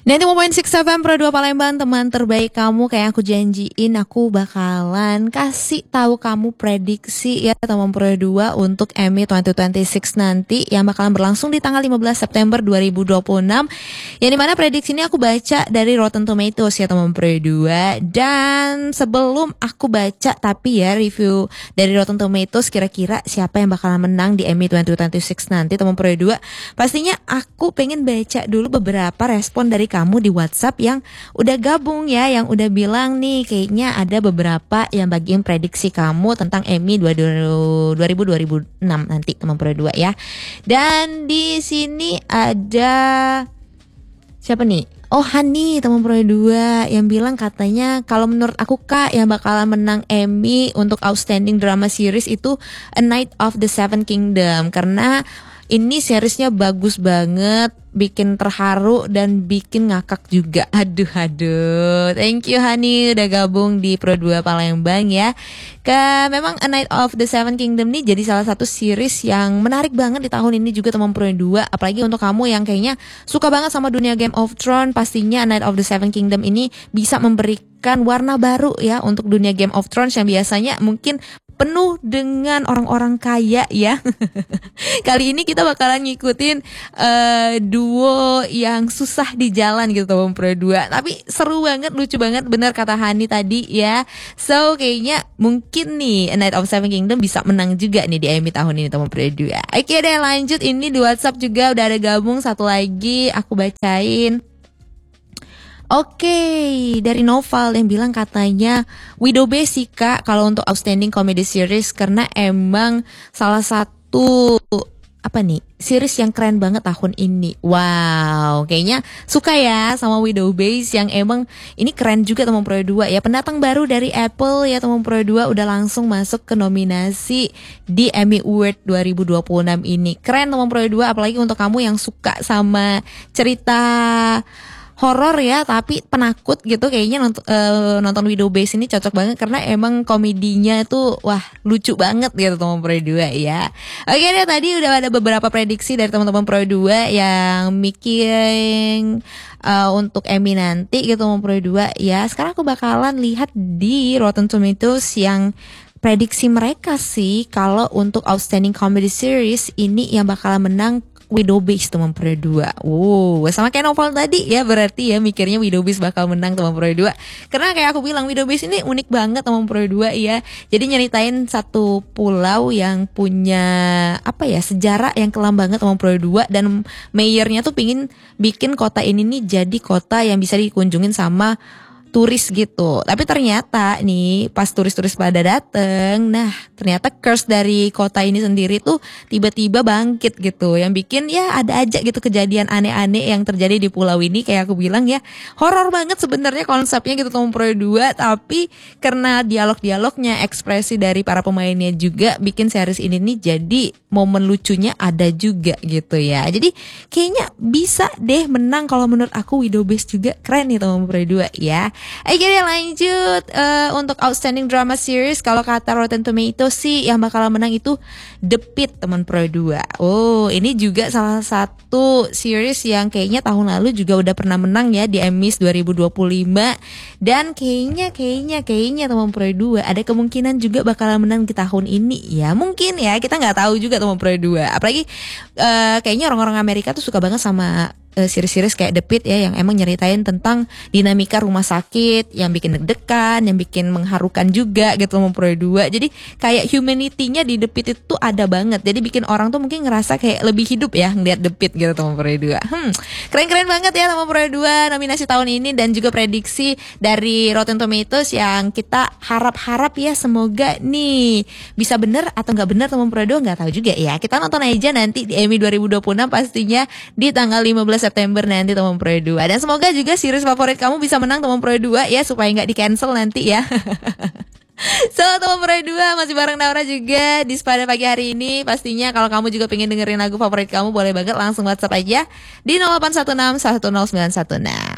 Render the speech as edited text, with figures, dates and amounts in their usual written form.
90.6 FM Pro 2 Palembang, teman terbaik kamu. Kayak aku janjiin, aku bakalan kasih tahu kamu prediksi ya teman Pro 2 untuk Emmy 2026 nanti yang bakalan berlangsung di tanggal 15 September 2026. Yang dimana prediksi ini aku baca dari Rotten Tomatoes ya teman Pro 2. Dan sebelum aku baca tapi ya review dari Rotten Tomatoes kira-kira siapa yang bakalan menang di Emmy 2026 nanti teman Pro 2, pastinya aku pengen baca dulu beberapa respon dari kamu di WhatsApp yang udah gabung ya, yang udah bilang nih kayaknya ada beberapa yang bagiin prediksi kamu tentang Emmy 2026 nanti teman Pro 2 ya. Dan di sini ada siapa nih? Oh, Hani teman Pro 2 yang bilang katanya kalau menurut aku Kak yang bakalan menang Emmy untuk Outstanding Drama Series itu A Night of the Seven Kingdom, karena ini seriesnya bagus banget, bikin terharu dan bikin ngakak juga. Aduh. Thank you Hani udah gabung di Pro 2 Palembang ya. Memang A Night of the Seven Kingdom nih jadi salah satu series yang menarik banget di tahun ini juga teman Pro 2. Apalagi untuk kamu yang kayaknya suka banget sama dunia Game of Thrones, pastinya A Night of the Seven Kingdom ini bisa memberikan warna baru ya untuk dunia Game of Thrones yang biasanya mungkin penuh dengan orang-orang kaya ya. Kali ini kita bakalan ngikutin duo yang susah di jalan gitu teman Pro 2. Tapi seru banget, lucu banget, bener kata Hani tadi ya. So kayaknya mungkin nih A Night of Seven Kingdom bisa menang juga nih di Emmy tahun ini teman Pro 2. Oke deh, lanjut, ini di WhatsApp juga udah ada gabung satu lagi, aku bacain. Oke, dari Noval yang bilang katanya Widow Base sih Kak kalau untuk Outstanding Comedy Series, karena emang salah satu series yang keren banget tahun ini. Wow, kayaknya suka ya sama Widow Base yang emang ini keren juga teman Pro 2 ya. Pendatang baru dari Apple ya teman Pro 2, udah langsung masuk ke nominasi di Emmy Award 2026 ini. Keren teman Pro 2, apalagi untuk kamu yang suka sama cerita horor ya tapi penakut gitu, kayaknya nonton Widow Base ini cocok banget karena emang komedinya tuh wah lucu banget gitu teman Pro 2 ya. Oke deh, tadi udah ada beberapa prediksi dari teman-teman Pro 2 yang mikirin untuk Emmy nanti gitu teman Pro 2 ya. Sekarang aku bakalan lihat di Rotten Tomatoes yang prediksi mereka sih kalau untuk Outstanding Comedy Series ini yang bakalan menang Widow Base teman Pro 2. Sama kayak Novel tadi ya, berarti ya mikirnya Widow Base bakal menang teman Pro 2. Karena kayak aku bilang Widow Base ini unik banget teman Pro 2 ya. Jadi nyeritain satu pulau yang punya sejarah yang kelam banget teman Pro 2, dan mayornya tuh pingin bikin kota ini nih jadi kota yang bisa dikunjungin sama turis gitu. Tapi ternyata nih pas turis-turis pada dateng, nah ternyata curse dari kota ini sendiri tuh tiba-tiba bangkit gitu, yang bikin ya ada aja gitu kejadian aneh-aneh yang terjadi di pulau ini. Kayak aku bilang ya, horor banget sebenarnya konsepnya gitu teman Pro 2, tapi karena dialog-dialognya, ekspresi dari para pemainnya juga bikin series ini nih jadi momen lucunya ada juga gitu ya. Jadi kayaknya bisa deh menang kalau menurut aku. Widow Base juga keren nih teman Pro 2 ya. Oke deh, lanjut untuk Outstanding Drama Series, kalau kata Rotten Tomatoes sih yang bakalan menang itu The Pitt teman Pro 2. Oh, ini juga salah satu series yang kayaknya tahun lalu juga udah pernah menang ya di Emmys 2025. Dan kayaknya teman Pro 2 ada kemungkinan juga bakalan menang di tahun ini ya. Mungkin ya, kita nggak tahu juga teman Pro 2. Apalagi kayaknya orang-orang Amerika tuh suka banget sama series-series kayak The Pitt ya, yang emang nyeritain tentang dinamika rumah sakit yang bikin deg-degan, yang bikin mengharukan juga gitu teman Pro 2. Jadi kayak humanity-nya di The Pitt itu ada banget. Jadi bikin orang tuh mungkin ngerasa kayak lebih hidup ya ngeliat The Pitt gitu teman Pro 2. Keren-keren banget ya teman Pro 2 nominasi tahun ini, dan juga prediksi dari Rotten Tomatoes yang kita harap-harap ya semoga nih bisa bener atau nggak bener teman Pro 2, nggak tahu juga ya. Kita nonton aja nanti di Emmy 2026 pastinya di tanggal 15 September nanti teman Pro 2. Dan semoga juga series favorit kamu bisa menang teman Pro 2 ya, supaya nggak di cancel nanti ya. So teman Pro 2 masih bareng Naura juga di Sepada Pagi hari ini. Pastinya kalau kamu juga pengen dengerin lagu favorit kamu, boleh banget langsung WhatsApp aja di 0816 1091.